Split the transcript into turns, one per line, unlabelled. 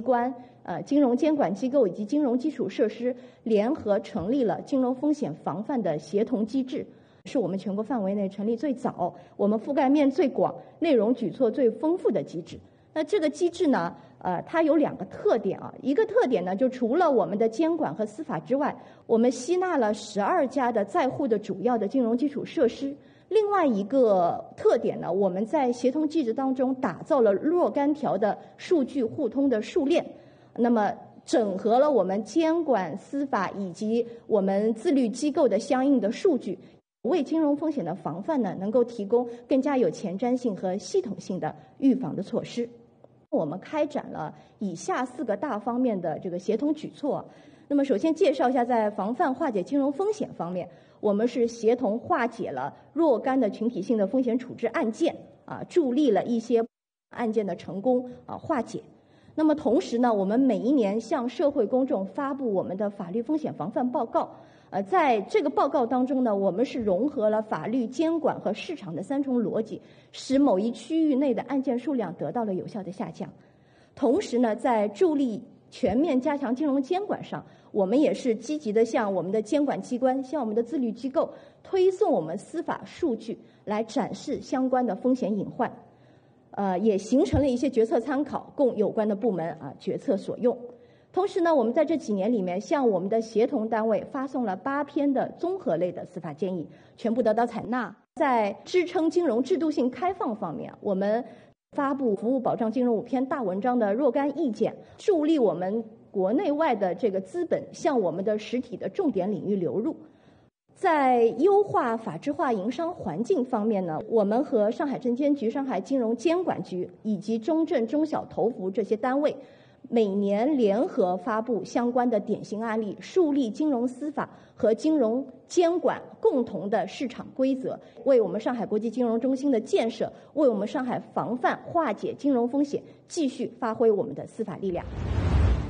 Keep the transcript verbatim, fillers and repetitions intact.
关、呃金融监管机构以及金融基础设施联合成立了金融风险防范的协同机制，是我们全国范围内成立最早、我们覆盖面最广、内容举措最丰富的机制。那这个机制呢，呃，它有两个特点啊。一个特点呢，就除了我们的监管和司法之外，我们吸纳了十二家的在沪的主要的金融基础设施。另外一个特点呢，我们在协同机制当中打造了若干条的数据互通的数链，那么整合了我们监管、司法以及我们自律机构的相应的数据，为金融风险的防范呢，能够提供更加有前瞻性和系统性的预防的措施。我们开展了以下四个大方面的这个协同举措。那么首先介绍一下，在防范化解金融风险方面，我们是协同化解了若干的群体性的风险处置案件，啊，助力了一些案件的成功啊化解。那么同时呢，我们每一年向社会公众发布我们的法律风险防范报告。呃，在这个报告当中呢，我们是融合了法律、监管和市场的三重逻辑，使某一区域内的案件数量得到了有效的下降。同时呢，在助力全面加强金融监管上，我们也是积极的向我们的监管机关、向我们的自律机构推送我们司法数据，来展示相关的风险隐患。呃，也形成了一些决策参考，供有关的部门啊决策所用。同时呢，我们在这几年里面向我们的协同单位发送了八篇的综合类的司法建议，全部得到采纳。在支撑金融制度性开放方面，我们发布服务保障金融五篇大文章的若干意见，助力我们国内外的这个资本向我们的实体的重点领域流入。在优化法治化营商环境方面呢，我们和上海证监局、上海金融监管局以及中证、中小投服这些单位，每年联合发布相关的典型案例，树立金融司法和金融监管共同的市场规则，为我们上海国际金融中心的建设，为我们上海防范化解金融风险继续发挥我们的司法力量。